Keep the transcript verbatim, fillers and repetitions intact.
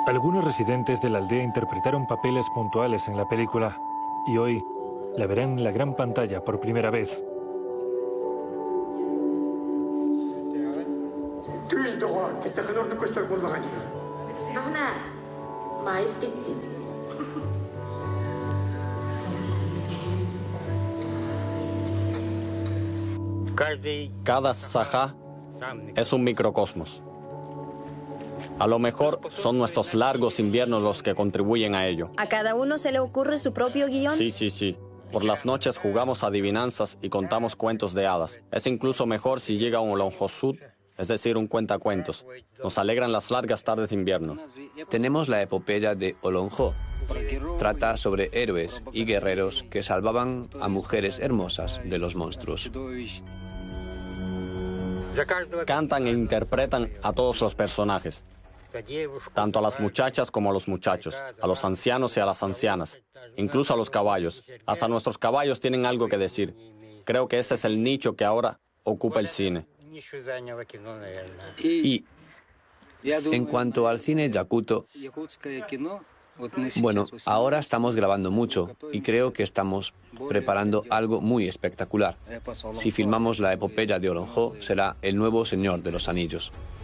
Algunos residentes de la aldea interpretaron papeles puntuales en la película y hoy la verán en la gran pantalla por primera vez. Cada sajá es un microcosmos. A lo mejor son nuestros largos inviernos los que contribuyen a ello. ¿A cada uno se le ocurre su propio guión? Sí, sí, sí. Por las noches jugamos adivinanzas y contamos cuentos de hadas. Es incluso mejor si llega un Olonjosud, es decir, un cuentacuentos. Nos alegran las largas tardes de invierno. Tenemos la epopeya de Olonjo. Trata sobre héroes y guerreros que salvaban a mujeres hermosas de los monstruos. Cantan e interpretan a todos los personajes, tanto a las muchachas como a los muchachos, a los ancianos y a las ancianas, incluso a los caballos. Hasta nuestros caballos tienen algo que decir. Creo que ese es el nicho que ahora ocupa el cine. Y en cuanto al cine yakuto, bueno, ahora estamos grabando mucho y creo que estamos preparando algo muy espectacular. Si filmamos la epopeya de Olonjo, será El nuevo Señor de los Anillos.